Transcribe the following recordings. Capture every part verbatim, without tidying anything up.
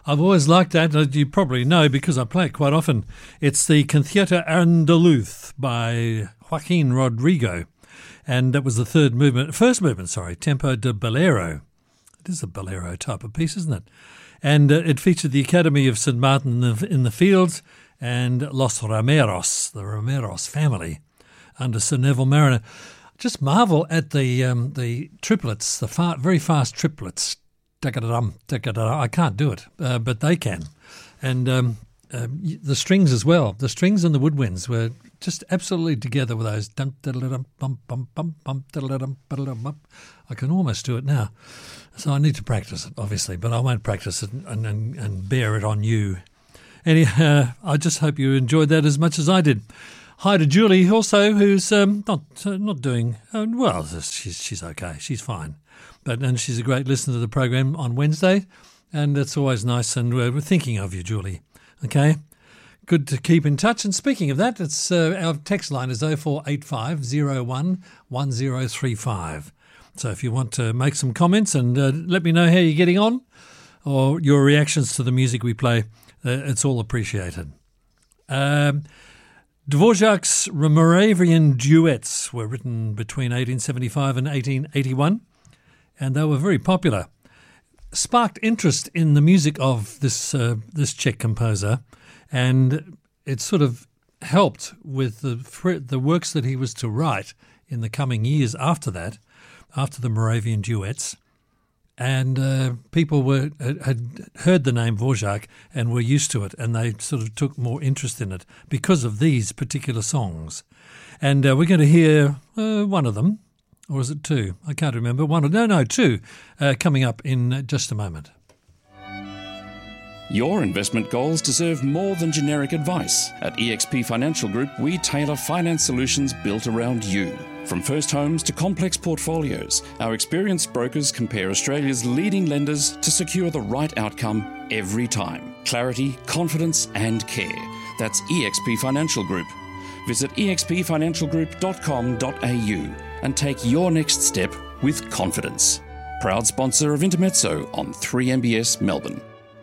I've always liked that. As you probably know because I play it quite often. It's the Concierto Andaluz by Joaquin Rodrigo. And that was the third movement, first movement, sorry, Tempo de Bolero. It is a bolero type of piece, isn't it? And uh, it featured the Academy of Saint Martin in the, in the Fields and Los Romeros, the Romeros family, under Sir Neville Mariner. Just marvel at the um, the triplets, the far, very fast triplets. I can't do it, uh, but they can. And um, uh, the strings as well. The strings and the woodwinds were just absolutely together with those. I can almost do it now. So I need to practice it, obviously, but I won't practice it and, and, and bear it on you. Anyhow, uh, I just hope you enjoyed that as much as I did. Hi to Julie also, who's um, not uh, not doing uh, well. She's she's okay. She's fine, but and she's a great listener to the program on Wednesday, and it's always nice. And we're, we're thinking of you, Julie. Okay, good to keep in touch. And speaking of that, it's uh, our text line is oh four eight five oh one one oh three five. So if you want to make some comments and uh, let me know how you're getting on, or your reactions to the music we play, uh, it's all appreciated. Um. Dvorak's Moravian duets were written between eighteen seventy-five and eighteen eighty-one, and they were very popular. Sparked interest in the music of this uh, this Czech composer, and it sort of helped with the the works that he was to write in the coming years after that, after the Moravian duets. And uh, people were had heard the name Dvorak and were used to it, and they sort of took more interest in it because of these particular songs. And uh, we're going to hear uh, one of them, or is it two? I can't remember. One, no, no, two, uh, coming up in just a moment. Your investment goals deserve more than generic advice. At E X P Financial Group, we tailor finance solutions built around you. From first homes to complex portfolios, our experienced brokers compare Australia's leading lenders to secure the right outcome every time. Clarity, confidence and care. That's E X P Financial Group. Visit e x p financial group dot com dot a u and take your next step with confidence. Proud sponsor of Intermezzo on three M B S Melbourne.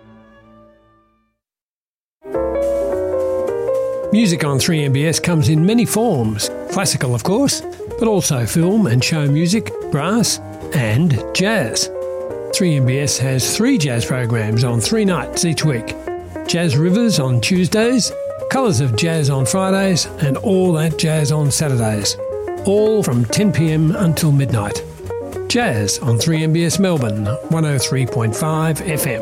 Music on three M B S comes in many forms. Classical, of course, but also film and show music, brass and jazz. three M B S has three jazz programs on three nights each week. Jazz Rivers on Tuesdays, Colours of Jazz on Fridays and All That Jazz on Saturdays. All from ten p m until midnight. Jazz on three M B S Melbourne, one oh three point five F M.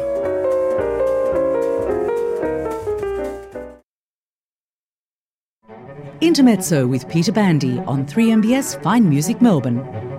Intermezzo with Peter Bandy on three M B S Fine Music Melbourne.